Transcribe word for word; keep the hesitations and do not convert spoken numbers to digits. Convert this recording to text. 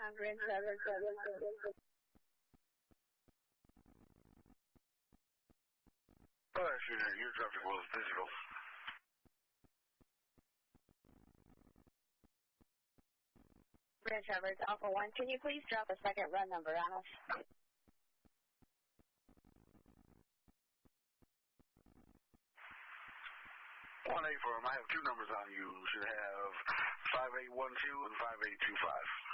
one, Grand Traverse, Alright, shooter, your traffic was digital. Grand Traverse, Alpha one, can you please drop a second run number on us? one eight for him. I have two numbers on you. You should have five eight one two and five eight two five.